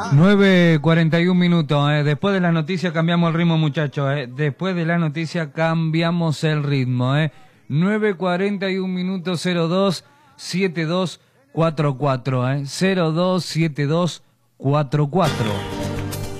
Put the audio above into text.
9:41 minutos. Después de la noticia cambiamos el ritmo, muchachos. Después de la noticia cambiamos el ritmo. 9:41 minutos, 027244. 027244.